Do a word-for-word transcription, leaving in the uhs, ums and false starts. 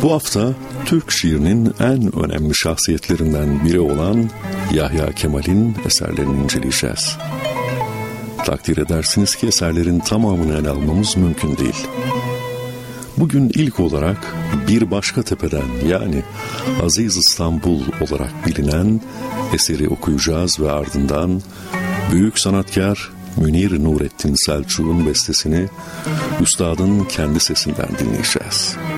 Bu hafta Türk şiirinin en önemli şahsiyetlerinden biri olan Yahya Kemal'in eserlerini inceleyeceğiz. Takdir edersiniz ki eserlerin tamamını ele almamız mümkün değil. Bugün ilk olarak Bir Başka Tepeden, yani Aziz İstanbul olarak bilinen eseri okuyacağız ve ardından büyük sanatkar Münir Nurettin Selçuk'un bestesini üstadın kendi sesinden dinleyeceğiz.